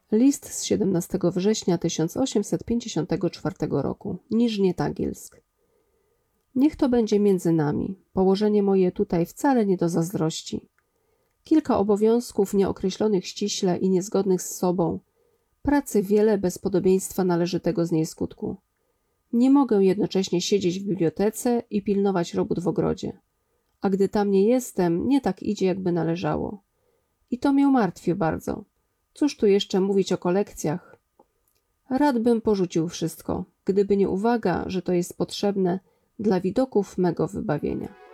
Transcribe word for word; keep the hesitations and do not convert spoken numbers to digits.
List z siedemnastego września tysiąc osiemset pięćdziesiątego czwartego roku. Niżnie Tagilsk. Niech to będzie między nami. Położenie moje tutaj wcale nie do zazdrości. Kilka obowiązków nieokreślonych ściśle i niezgodnych z sobą. Pracy wiele bez podobieństwa należytego z niej skutku. Nie mogę jednocześnie siedzieć w bibliotece i pilnować robót w ogrodzie. A gdy tam nie jestem, nie tak idzie, jakby należało. I to mię martwi bardzo. Cóż tu jeszcze mówić o kolekcjach? Rad bym porzucił wszystko, gdyby nie uwaga, że to jest potrzebne dla widoków mego wybawienia.